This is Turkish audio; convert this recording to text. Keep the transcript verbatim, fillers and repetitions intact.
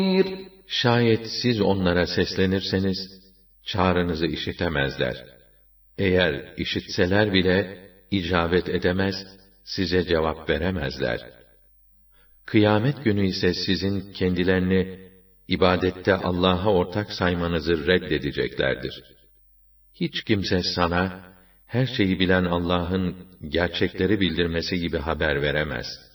Şayet siz onlara seslenirseniz, çağrınızı işitemezler. Eğer işitseler bile, icabet edemez, size cevap veremezler. Kıyamet günü ise sizin kendilerini, ibadette Allah'a ortak saymanızı reddedeceklerdir. Hiç kimse sana, her şeyi bilen Allah'ın gerçekleri bildirmesi gibi haber veremez.